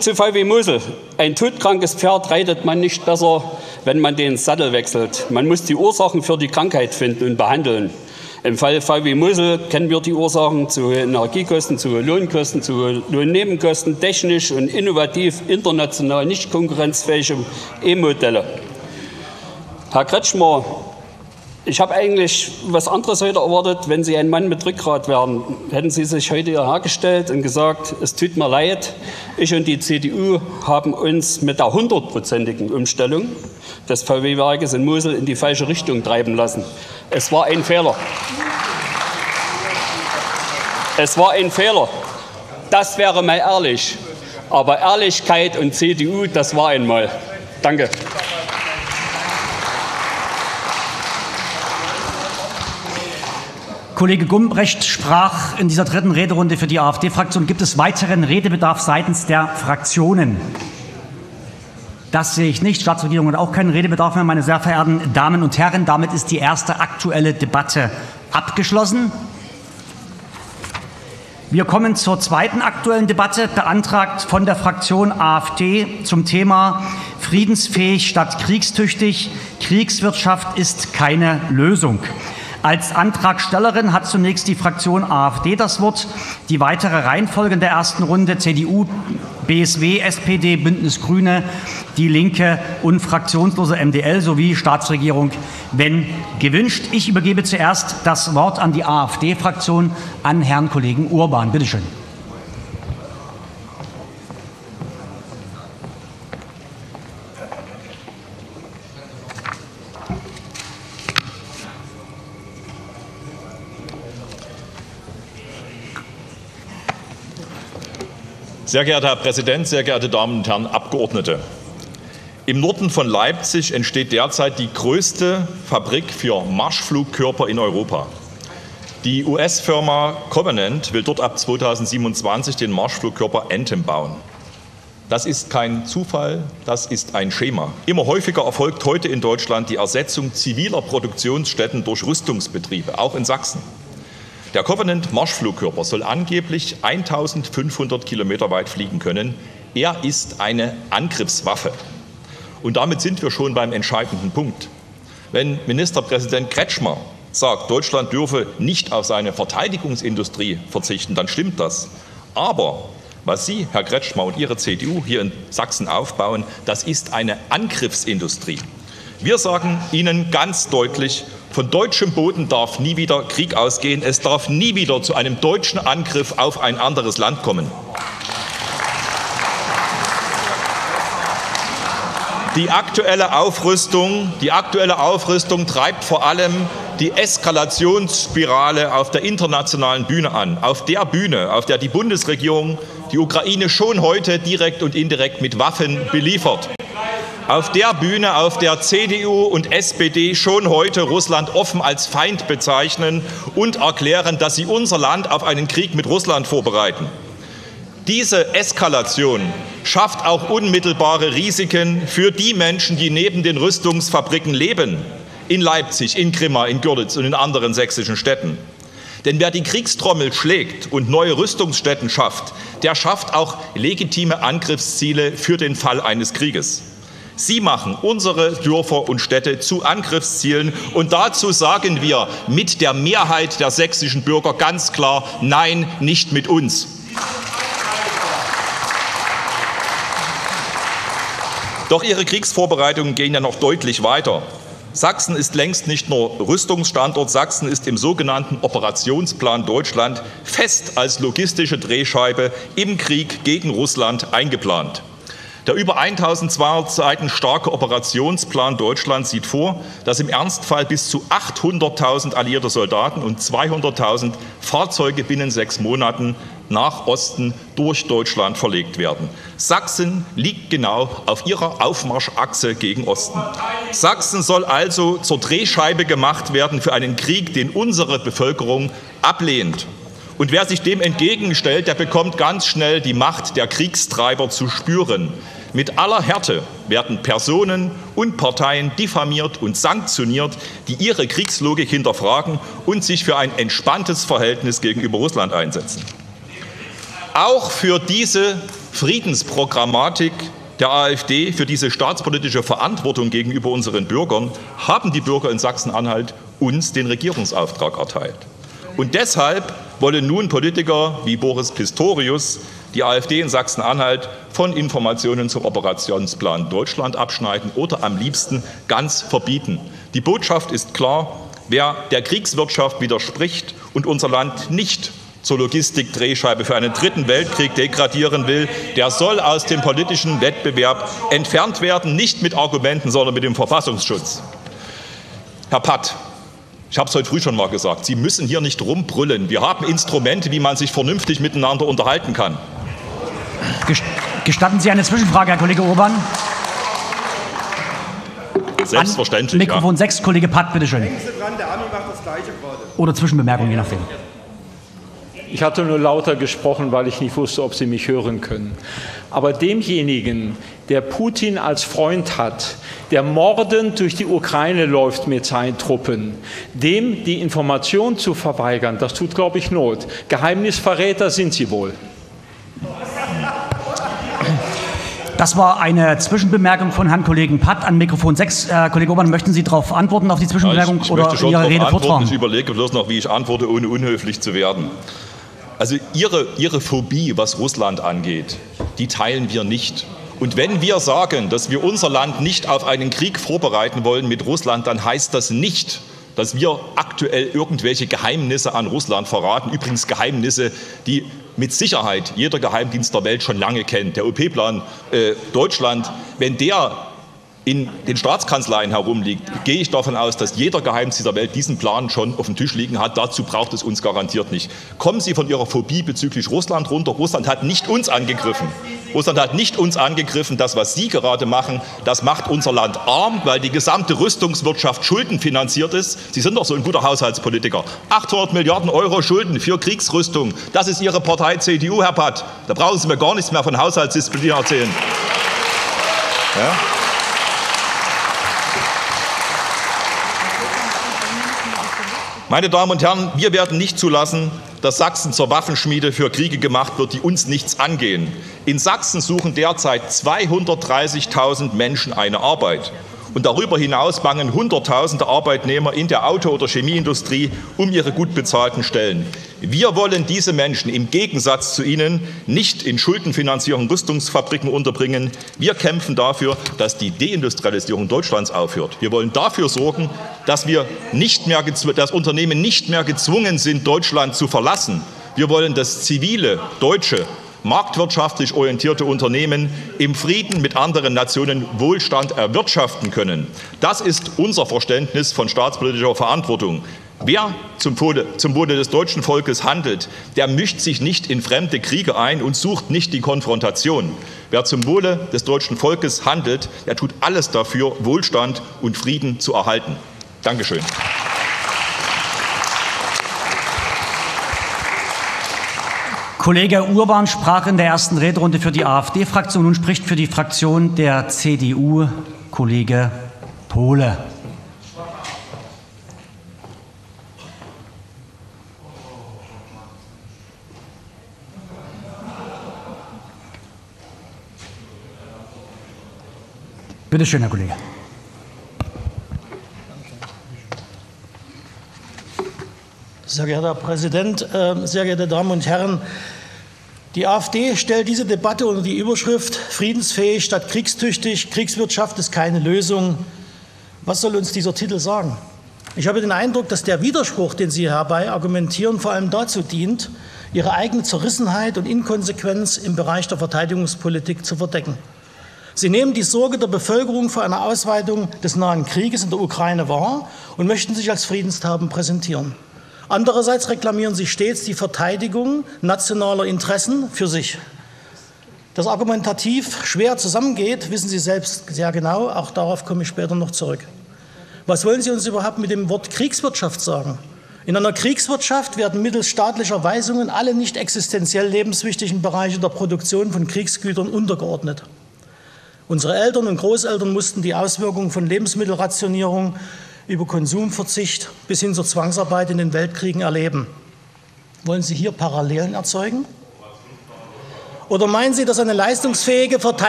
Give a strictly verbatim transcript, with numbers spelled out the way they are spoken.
Zurück zu V W Mosel. Ein todkrankes Pferd reitet man nicht besser, wenn man den Sattel wechselt. Man muss die Ursachen für die Krankheit finden und behandeln. Im Fall V W Mosel kennen wir die Ursachen zu hohen Energiekosten, zu hohen Lohnkosten, zu hohen Lohnnebenkosten, technisch und innovativ, international nicht konkurrenzfähige E-Modelle. Herr Kretschmer, ich habe eigentlich was anderes heute erwartet. Wenn Sie ein Mann mit Rückgrat wären, hätten Sie sich heute hierher gestellt und gesagt, es tut mir leid, ich und die C D U haben uns mit der hundertprozentigen Umstellung des V W-Werkes in Mosel in die falsche Richtung treiben lassen. Es war ein Fehler. Es war ein Fehler. Das wäre mal ehrlich. Aber Ehrlichkeit und C D U, das war einmal. Danke. Kollege Gumbrecht sprach in dieser dritten Rederunde für die AfD-Fraktion. Gibt es weiteren Redebedarf seitens der Fraktionen? Das sehe ich nicht. Staatsregierung hat auch keinen Redebedarf mehr, meine sehr verehrten Damen und Herren. Damit ist die erste aktuelle Debatte abgeschlossen. Wir kommen zur zweiten aktuellen Debatte, beantragt von der Fraktion AfD zum Thema Friedensfähig statt kriegstüchtig. Kriegswirtschaft ist keine Lösung. Als Antragstellerin hat zunächst die Fraktion AfD das Wort. Die weitere Reihenfolge in der ersten Runde: C D U, B S W, S P D, Bündnis Grüne, Die Linke und fraktionslose M D L sowie Staatsregierung, wenn gewünscht. Ich übergebe zuerst das Wort an die AfD-Fraktion, an Herrn Kollegen Urban. Bitte schön. Sehr geehrter Herr Präsident, sehr geehrte Damen und Herren Abgeordnete! Im Norden von Leipzig entsteht derzeit die größte Fabrik für Marschflugkörper in Europa. Die U S-Firma Covenant will dort ab zweitausendsiebenundzwanzig den Marschflugkörper Anthem bauen. Das ist kein Zufall, das ist ein Schema. Immer häufiger erfolgt heute in Deutschland die Ersetzung ziviler Produktionsstätten durch Rüstungsbetriebe, auch in Sachsen. Der Covenant-Marschflugkörper soll angeblich eintausendfünfhundert Kilometer weit fliegen können. Er ist eine Angriffswaffe. Und damit sind wir schon beim entscheidenden Punkt. Wenn Ministerpräsident Kretschmer sagt, Deutschland dürfe nicht auf seine Verteidigungsindustrie verzichten, dann stimmt das. Aber was Sie, Herr Kretschmer, und Ihre C D U hier in Sachsen aufbauen, das ist eine Angriffsindustrie. Wir sagen Ihnen ganz deutlich, von deutschem Boden darf nie wieder Krieg ausgehen. Es darf nie wieder zu einem deutschen Angriff auf ein anderes Land kommen. Die aktuelle Aufrüstung, die aktuelle Aufrüstung treibt vor allem die Eskalationsspirale auf der internationalen Bühne an. Auf der Bühne, auf der die Bundesregierung die Ukraine schon heute direkt und indirekt mit Waffen beliefert. Auf der Bühne, auf der C D U und S P D schon heute Russland offen als Feind bezeichnen und erklären, dass sie unser Land auf einen Krieg mit Russland vorbereiten. Diese Eskalation schafft auch unmittelbare Risiken für die Menschen, die neben den Rüstungsfabriken leben, in Leipzig, in Grimma, in Görlitz und in anderen sächsischen Städten. Denn wer die Kriegstrommel schlägt und neue Rüstungsstätten schafft, der schafft auch legitime Angriffsziele für den Fall eines Krieges. Sie machen unsere Dörfer und Städte zu Angriffszielen, und dazu sagen wir mit der Mehrheit der sächsischen Bürger ganz klar: Nein, nicht mit uns. Doch Ihre Kriegsvorbereitungen gehen ja noch deutlich weiter. Sachsen ist längst nicht nur Rüstungsstandort, Sachsen ist im sogenannten Operationsplan Deutschland fest als logistische Drehscheibe im Krieg gegen Russland eingeplant. Der über eintausendzweihundert Seiten starke Operationsplan Deutschland sieht vor, dass im Ernstfall bis zu achthunderttausend alliierte Soldaten und zweihunderttausend Fahrzeuge binnen sechs Monaten nach Osten durch Deutschland verlegt werden. Sachsen liegt genau auf ihrer Aufmarschachse gegen Osten. Sachsen soll also zur Drehscheibe gemacht werden für einen Krieg, den unsere Bevölkerung ablehnt. Und wer sich dem entgegenstellt, der bekommt ganz schnell die Macht der Kriegstreiber zu spüren. Mit aller Härte werden Personen und Parteien diffamiert und sanktioniert, die ihre Kriegslogik hinterfragen und sich für ein entspanntes Verhältnis gegenüber Russland einsetzen. Auch für diese Friedensprogrammatik der AfD für diese staatspolitische Verantwortung gegenüber unseren Bürgern haben die Bürger in Sachsen-Anhalt uns den Regierungsauftrag erteilt. Und deshalb wollen nun Politiker wie Boris Pistorius die AfD in Sachsen-Anhalt von Informationen zum Operationsplan Deutschland abschneiden oder am liebsten ganz verbieten. Die Botschaft ist klar: Wer der Kriegswirtschaft widerspricht und unser Land nicht zur Logistikdrehscheibe für einen dritten Weltkrieg degradieren will, der soll aus dem politischen Wettbewerb entfernt werden, nicht mit Argumenten, sondern mit dem Verfassungsschutz. Herr Patt, ich habe es heute früh schon mal gesagt, Sie müssen hier nicht rumbrüllen. Wir haben Instrumente, wie man sich vernünftig miteinander unterhalten kann. Gestatten Sie eine Zwischenfrage, Herr Kollege Urban? Selbstverständlich. An Mikrofon ja. sechs, Kollege Patt, bitteschön. Denken Sie dran, der Armin macht das Gleiche gerade. Oder Zwischenbemerkung, je nachdem. Ich hatte nur lauter gesprochen, weil ich nicht wusste, ob Sie mich hören können. Aber demjenigen, der Putin als Freund hat, der mordend durch die Ukraine läuft mit seinen Truppen, dem die Information zu verweigern, das tut, glaube ich, Not. Geheimnisverräter sind Sie wohl. Das war eine Zwischenbemerkung von Herrn Kollegen Patt an Mikrofon sechs. Äh, Kollege Urban, möchten Sie darauf antworten, auf die Zwischenbemerkung, ja, ich, ich oder möchte schon Ihre Rede antworten. fortfahren? Ich überlege bloß noch, wie ich antworte, ohne unhöflich zu werden. Also Ihre, Ihre Phobie, was Russland angeht, die teilen wir nicht. Und wenn wir sagen, dass wir unser Land nicht auf einen Krieg vorbereiten wollen mit Russland, dann heißt das nicht, dass wir aktuell irgendwelche Geheimnisse an Russland verraten. Übrigens Geheimnisse, die mit Sicherheit jeder Geheimdienst der Welt schon lange kennt. Der O P-Plan äh, Deutschland, wenn der in den Staatskanzleien herumliegt, gehe ich davon aus, dass jeder Geheimdienst dieser Welt diesen Plan schon auf dem Tisch liegen hat. Dazu braucht es uns garantiert nicht. Kommen Sie von Ihrer Phobie bezüglich Russland runter. Russland hat nicht uns angegriffen. Russland hat nicht uns angegriffen. Das, was Sie gerade machen, das macht unser Land arm, weil die gesamte Rüstungswirtschaft schuldenfinanziert ist. Sie sind doch so ein guter Haushaltspolitiker. achthundert Milliarden Euro Schulden für Kriegsrüstung. Das ist Ihre Partei C D U, Herr Patt. Da brauchen Sie mir gar nichts mehr von Haushaltsdisziplin erzählen. Ja? Meine Damen und Herren, wir werden nicht zulassen, dass Sachsen zur Waffenschmiede für Kriege gemacht wird, die uns nichts angehen. In Sachsen suchen derzeit zweihundertdreißigtausend Menschen eine Arbeit. Und darüber hinaus bangen Hunderttausende Arbeitnehmer in der Auto- oder Chemieindustrie um ihre gut bezahlten Stellen. Wir wollen diese Menschen im Gegensatz zu Ihnen nicht in schuldenfinanzierten Rüstungsfabriken unterbringen. Wir kämpfen dafür, dass die Deindustrialisierung Deutschlands aufhört. Wir wollen dafür sorgen, dass wir nicht mehr, dass Unternehmen nicht mehr gezwungen sind, Deutschland zu verlassen. Wir wollen, dass zivile Deutsche, marktwirtschaftlich orientierte Unternehmen im Frieden mit anderen Nationen Wohlstand erwirtschaften können. Das ist unser Verständnis von staatspolitischer Verantwortung. Wer zum Wohle, zum Wohle des deutschen Volkes handelt, der mischt sich nicht in fremde Kriege ein und sucht nicht die Konfrontation. Wer zum Wohle des deutschen Volkes handelt, der tut alles dafür, Wohlstand und Frieden zu erhalten. Dankeschön. Kollege Urban sprach in der ersten Rederunde für die AfD-Fraktion. Nun spricht für die Fraktion der C D U Kollege Pohle. Bitte schön, Herr Kollege. Sehr geehrter Herr Präsident, sehr geehrte Damen und Herren! Die AfD stellt diese Debatte unter die Überschrift Friedensfähig statt kriegstüchtig, Kriegswirtschaft ist keine Lösung. Was soll uns dieser Titel sagen? Ich habe den Eindruck, dass der Widerspruch, den Sie herbei argumentieren, vor allem dazu dient, Ihre eigene Zerrissenheit und Inkonsequenz im Bereich der Verteidigungspolitik zu verdecken. Sie nehmen die Sorge der Bevölkerung vor einer Ausweitung des nahen Krieges in der Ukraine wahr und möchten sich als Friedensthaben präsentieren. Andererseits reklamieren Sie stets die Verteidigung nationaler Interessen für sich. Das argumentativ schwer zusammengeht, wissen Sie selbst sehr genau. Auch darauf komme ich später noch zurück. Was wollen Sie uns überhaupt mit dem Wort Kriegswirtschaft sagen? In einer Kriegswirtschaft werden mittels staatlicher Weisungen alle nicht existenziell lebenswichtigen Bereiche der Produktion von Kriegsgütern untergeordnet. Unsere Eltern und Großeltern mussten die Auswirkungen von Lebensmittelrationierung über Konsumverzicht bis hin zur Zwangsarbeit in den Weltkriegen erleben. Wollen Sie hier Parallelen erzeugen? Oder meinen Sie, dass eine leistungsfähige Verteidigung